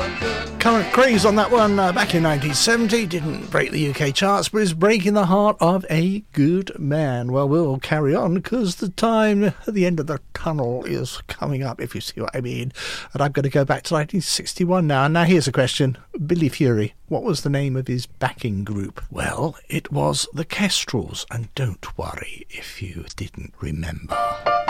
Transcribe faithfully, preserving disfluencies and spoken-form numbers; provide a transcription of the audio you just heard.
Current craze on that one uh, back in nineteen seventy. Didn't break the U K charts, but is breaking the heart of a good man. Well, we'll carry on because the time at the end of the tunnel is coming up, if you see what I mean. And I'm going to go back to nineteen sixty-one now. Now here's a question. Billy Fury, what was the name of his backing group? Well, it was the Kestrels, and don't worry if you didn't remember.